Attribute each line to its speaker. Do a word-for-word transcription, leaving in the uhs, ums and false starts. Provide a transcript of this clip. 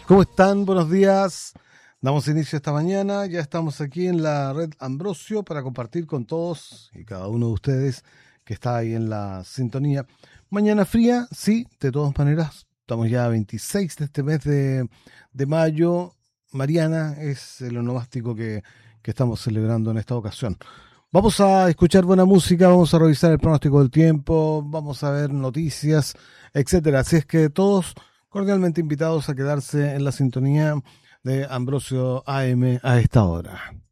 Speaker 1: ¿Cómo están? Buenos días. Damos inicio esta mañana. Ya estamos aquí en la red Ambrosio para compartir con todos y cada uno de ustedes que está ahí en la sintonía. Mañana fría, sí, de todas maneras. Estamos ya a veintiséis de este mes de, de mayo. Mariana es el onomástico que, que estamos celebrando en esta ocasión. Vamos a escuchar buena música, vamos a revisar el pronóstico del tiempo, vamos a ver noticias, etcétera. Así es que todos cordialmente invitados a quedarse en la sintonía de Ambrosio A M a esta hora.